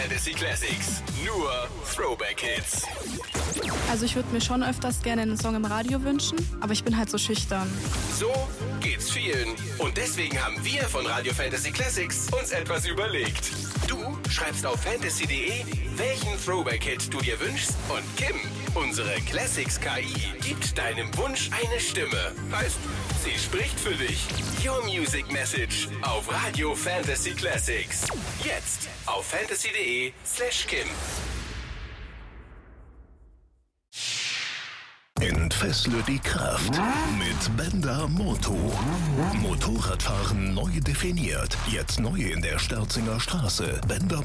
Fantasy Classics. Nur Throwback Hits. Also ich würde mir schon öfters gerne einen Song im Radio wünschen, aber ich bin halt so schüchtern. So geht's vielen. Und deswegen haben wir von Radio Fantasy Classics uns etwas überlegt. Du schreibst auf fantasy.de, welchen Throwback-Hit du dir wünschst, und Kim, unsere Classics-KI, gibt deinem Wunsch eine Stimme. Heißt, sie spricht für dich. Your Music Message auf Radio Fantasy Classics. Jetzt auf fantasy.de/Kim. Entfessle die Kraft mit Bender Moto. Motorradfahren neu definiert. Jetzt neu in der Störzinger Straße.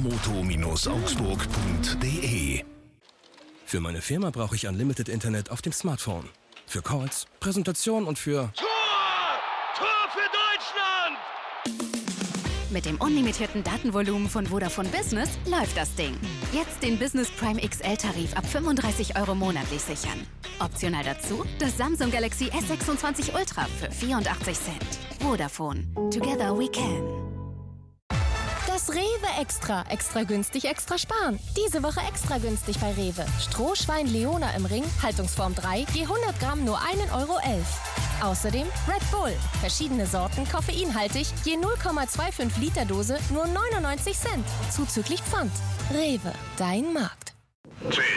bendermoto-augsburg.de. Für meine Firma brauche ich Unlimited Internet auf dem Smartphone. Für Calls, Präsentation und für... Tor! Tor für Deutschland! Mit dem unlimitierten Datenvolumen von Vodafone Business läuft das Ding. Jetzt den Business Prime XL-Tarif ab 35 € monatlich sichern. Optional dazu das Samsung Galaxy S26 Ultra für 84 Cent. Vodafone. Together we can. Das Rewe Extra. Extra günstig, extra sparen. Diese Woche extra günstig bei Rewe. Strohschwein Leona im Ring, Haltungsform 3, je 100 Gramm nur 1,11 €. Außerdem Red Bull. Verschiedene Sorten, koffeinhaltig, je 0,25 Liter Dose, nur 99 Cent. Zuzüglich Pfand. Rewe, dein Markt. 10, 9,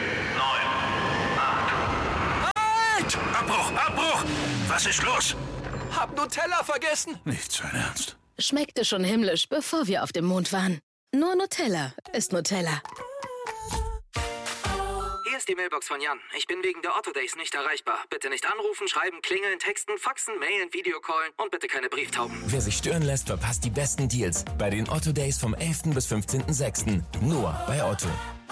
8. Halt! Abbruch! Was ist los? Hab Nutella vergessen. Nicht sein Ernst. Schmeckte schon himmlisch, bevor wir auf dem Mond waren. Nur Nutella ist Nutella. Hier ist die Mailbox von Jan. Ich bin wegen der Otto Days nicht erreichbar. Bitte nicht anrufen, schreiben, klingeln, texten, faxen, mailen, Videocallen und bitte keine Brieftauben. Wer sich stören lässt, verpasst die besten Deals bei den Otto Days vom 11. bis 15.06. Nur bei Otto.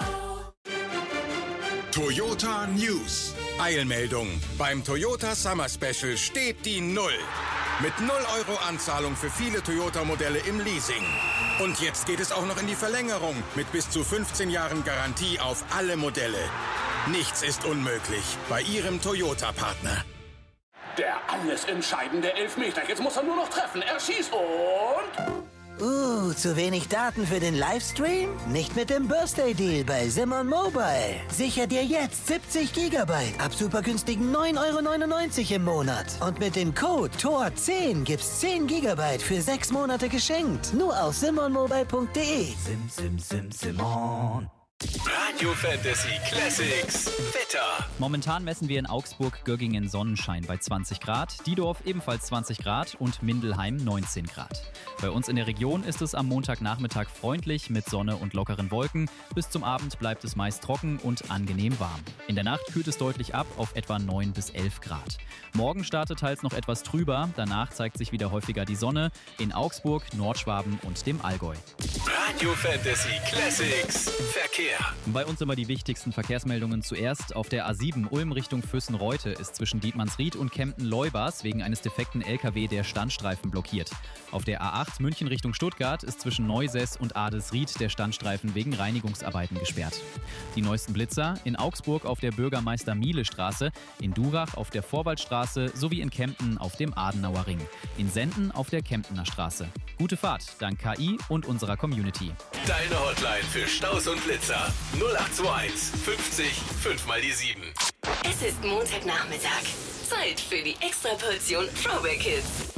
Toyota News. Eilmeldung. Beim Toyota Summer Special steht die 0. Mit 0 € Anzahlung für viele Toyota-Modelle im Leasing. Und jetzt geht es auch noch in die Verlängerung mit bis zu 15 Jahren Garantie auf alle Modelle. Nichts ist unmöglich bei Ihrem Toyota-Partner. Der alles entscheidende Elfmeter. Jetzt muss er nur noch treffen. Er schießt und... zu wenig Daten für den Livestream? Nicht mit dem Birthday Deal bei Simon Mobile. Sicher dir jetzt 70 GB ab super günstigen 9,99 € im Monat. Und mit dem Code TOR10 gibt's 10 GB für 6 Monate geschenkt. Nur auf simonmobile.de. Simon. Radio Fantasy Classics Wetter. Momentan messen wir in Augsburg-Göggingen Sonnenschein bei 20 Grad, Diedorf ebenfalls 20 Grad und Mindelheim 19 Grad. Bei uns in der Region ist es am Montagnachmittag freundlich mit Sonne und lockeren Wolken. Bis zum Abend bleibt es meist trocken und angenehm warm. In der Nacht kühlt es deutlich ab auf etwa 9 bis 11 Grad. Morgen startet teils noch etwas trüber, danach zeigt sich wieder häufiger die Sonne in Augsburg, Nordschwaben und dem Allgäu. Radio Fantasy Classics Verkehr. Bei uns immer die wichtigsten Verkehrsmeldungen zuerst. Auf der A7 Ulm Richtung Füssen-Reute ist zwischen Dietmannsried und Kempten-Leubers wegen eines defekten LKW der Standstreifen blockiert. Auf der A8 München Richtung Stuttgart ist zwischen Neusess und Adelsried der Standstreifen wegen Reinigungsarbeiten gesperrt. Die neuesten Blitzer in Augsburg auf der Bürgermeister-Miele-Straße, in Durach auf der Vorwaldstraße sowie in Kempten auf dem Adenauer Ring. In Senden auf der Kemptener Straße. Gute Fahrt, dank KI und unserer Community. Deine Hotline für Staus und Blitzer 0821 50 5 mal die 7. Es ist Montagnachmittag. Zeit für die Extraportion Throwback Hits.